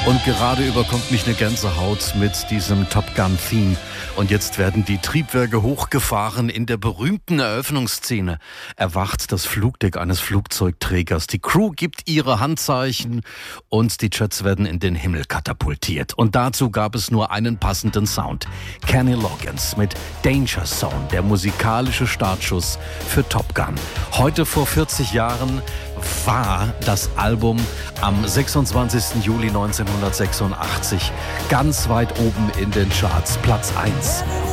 Und gerade überkommt mich eine Gänsehaut mit diesem Top Gun Theme. Und jetzt werden die Triebwerke hochgefahren. In der berühmten Eröffnungsszene erwacht das Flugdeck eines Flugzeugträgers. Die Crew gibt ihre Handzeichen und die Jets werden in den Himmel katapultiert. Und dazu gab es nur einen passenden Sound. Kenny Loggins mit Danger Zone, der musikalische Startschuss für Top Gun. Heute vor 40 Jahren war das Album am 26. Juli 1986 ganz weit oben in den Charts, Platz 1.